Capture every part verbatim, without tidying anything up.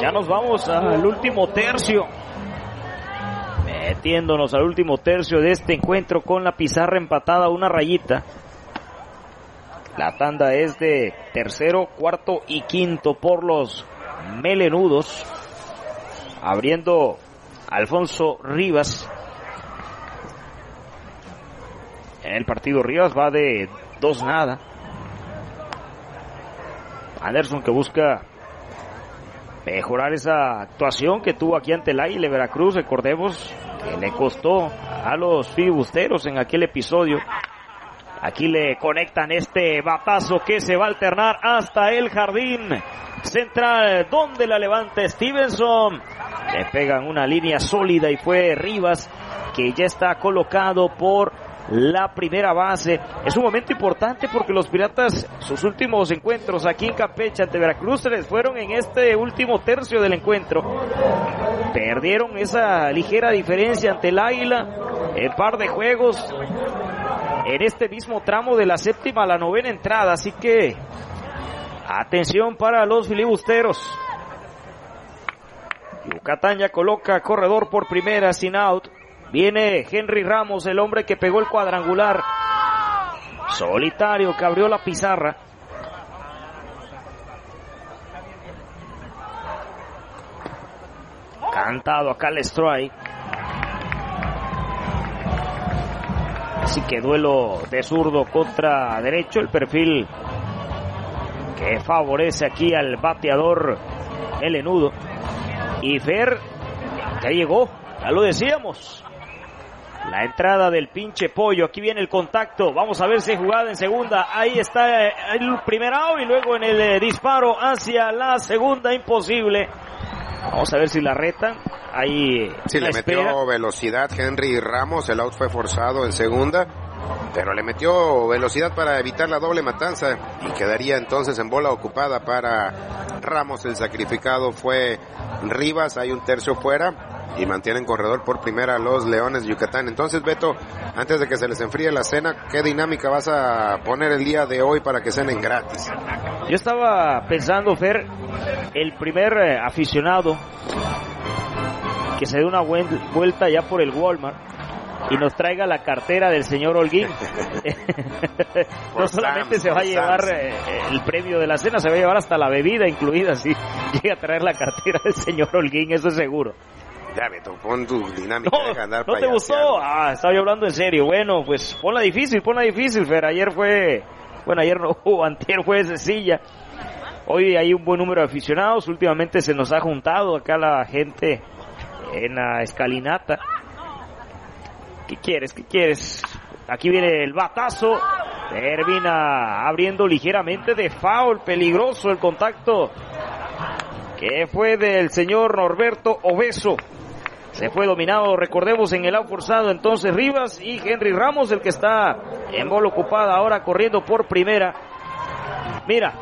Ya nos vamos al último tercio. Metiéndonos al último tercio de este encuentro con la pizarra empatada, una rayita. La tanda es de tercero, cuarto y quinto por los melenudos. Abriendo Alfonso Rivas. En el partido Rivas va de dos nada. Anderson que busca mejorar esa actuación que tuvo aquí ante el Águila de Veracruz. Recordemos que le costó a los filibusteros en aquel episodio. Aquí le conectan este batazo que se va a alternar hasta el jardín central, donde la levanta Stevenson. Le pegan una línea sólida y fue Rivas, que ya está colocado por la primera base. Es un momento importante porque los Piratas, sus últimos encuentros aquí en Campeche ante Veracruz, se les fueron en este último tercio del encuentro. Perdieron esa ligera diferencia ante el Águila, el par de juegos en este mismo tramo de la séptima a la novena entrada, así que atención para los filibusteros. Yucatán ya coloca corredor por primera, sin out. Viene Henry Ramos, el hombre que pegó el cuadrangular solitario, que abrió la pizarra. Cantado acá el strike. Así que duelo de zurdo contra derecho, el perfil que favorece aquí al bateador melenudo. Y Fer ya llegó, ya lo decíamos. La entrada del pinche pollo, aquí viene el contacto, vamos a ver si hay jugada en segunda, ahí está el primer out y luego en el disparo hacia la segunda, imposible. Vamos a ver si la retan, ahí sí, le espera. Metió velocidad Henry Ramos, el out fue forzado en segunda, pero le metió velocidad para evitar la doble matanza y quedaría entonces en bola ocupada para Ramos. El sacrificado fue Rivas, hay un tercio fuera. Y mantienen corredor por primera los Leones de Yucatán. Entonces, Beto, antes de que se les enfríe la cena, ¿qué dinámica vas a poner el día de hoy para que cenen gratis? Yo estaba pensando, Fer, el primer eh, aficionado que se dé una vuelta ya por el Walmart y nos traiga la cartera del señor Holguín. No solamente se va a llevar eh, el premio de la cena, se va a llevar hasta la bebida incluida, si llega a traer la cartera del señor Holguín, eso es seguro. Ya, Beto, pon tu dinámica. No, de andar ¿no te gustó? Ah, estaba yo hablando en serio. Bueno, pues ponla difícil, ponla difícil, Fer. Ayer fue, bueno, ayer no hubo, antier fue sencilla. Hoy hay un buen número de aficionados. Últimamente se nos ha juntado acá la gente en la escalinata. ¿Qué quieres? ¿Qué quieres? Aquí viene el batazo. Termina abriendo ligeramente de foul. Peligroso el contacto, que fue del señor Norberto Obeso. Se fue dominado, recordemos, en el out forzado entonces Rivas, y Henry Ramos, el que está en bola ocupada ahora corriendo por primera. Mira,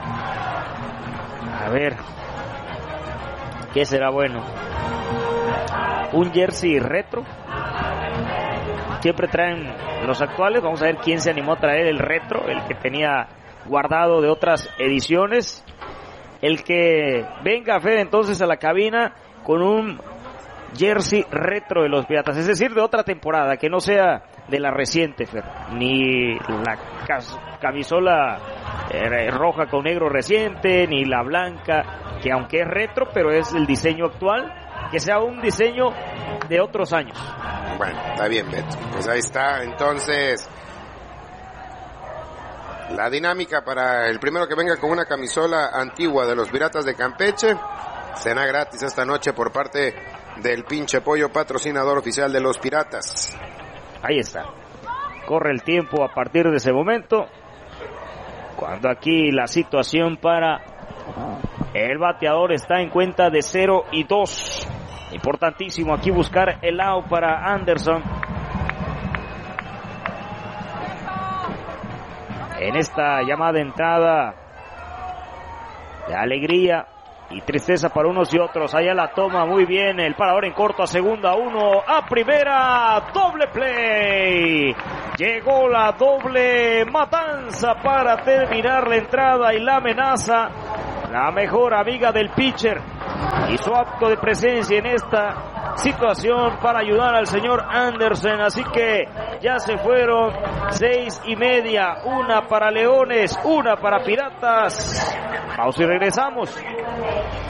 a ver, ¿qué será bueno? Un jersey retro. Siempre traen los actuales. Vamos a ver quién se animó a traer el retro, el que tenía guardado de otras ediciones. El que venga a Fer entonces a la cabina con un jersey retro de los Piratas, es decir, de otra temporada, que no sea de la reciente, Fer, ni la camisola eh, roja con negro reciente, ni la blanca, que aunque es retro, pero es el diseño actual, que sea un diseño de otros años. Bueno, está bien, Beto. Pues ahí está, entonces, la dinámica para el primero que venga con una camisola antigua de los Piratas de Campeche. Cena gratis esta noche por parte del pinche pollo, patrocinador oficial de los Piratas. Ahí está. Corre el tiempo a partir de ese momento, cuando aquí la situación para el bateador está en cuenta de cero y dos. Importantísimo aquí buscar el out para Anderson. En esta llamada entrada de alegría y tristeza para unos y otros. Allá la toma muy bien el parador en corto, a segunda, uno, a primera, doble play. Llegó la doble matanza para terminar la entrada y la amenaza. La mejor amiga del pitcher, hizo acto de presencia en esta situación para ayudar al señor Anderson. Así que ya se fueron seis y media, una para Leones, una para Piratas. Pausa y regresamos.